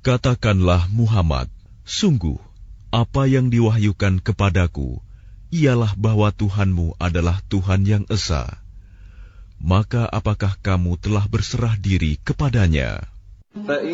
Katakanlah Muhammad, sungguh, apa yang diwahyukan kepadaku, ialah bahwa Tuhanmu adalah Tuhan yang esa. Maka apakah kamu telah berserah diri kepadanya?